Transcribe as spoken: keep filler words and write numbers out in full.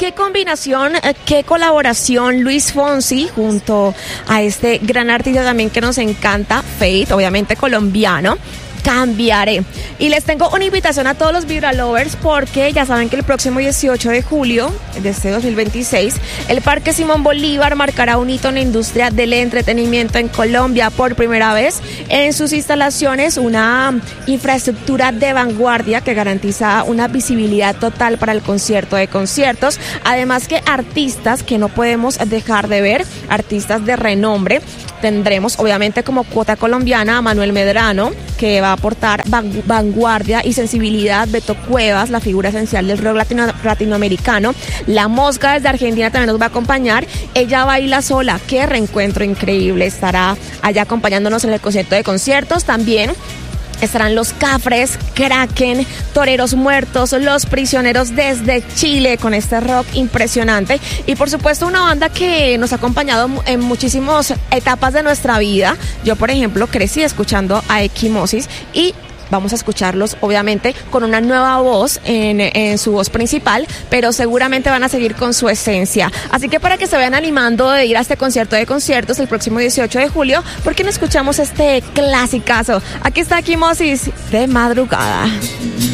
qué combinación, eh, qué colaboración Luis Fonsi junto a este gran artista también que nos encanta, Feid, obviamente colombiano. Cambiaré. Y les tengo una invitación a todos los Vibra Lovers porque ya saben que el próximo dieciocho de julio de este dos mil veintiséis el Parque Simón Bolívar marcará un hito en la industria del entretenimiento en Colombia. Por primera vez en sus instalaciones una infraestructura de vanguardia que garantiza una visibilidad total para el concierto de conciertos. Además que artistas que no podemos dejar de ver, artistas de renombre. Tendremos obviamente como cuota colombiana a Manuel Medrano, que va a aportar vanguardia y sensibilidad. Beto Cuevas, la figura esencial del rock latino, latinoamericano. La Mosca desde Argentina también nos va a acompañar. Ella baila sola, qué reencuentro increíble. Estará allá acompañándonos en el concierto de conciertos. También estarán los Cafres, Kraken, Toreros Muertos, Los Prisioneros desde Chile con este rock impresionante y por supuesto una banda que nos ha acompañado en muchísimas etapas de nuestra vida. Yo, por ejemplo, crecí escuchando a Equimosis y vamos a escucharlos obviamente con una nueva voz en, en su voz principal, pero seguramente van a seguir con su esencia. Así que para que se vayan animando de ir a este concierto de conciertos el próximo dieciocho de julio, ¿por qué no escuchamos este clasicazo? Aquí está Equimosis de madrugada.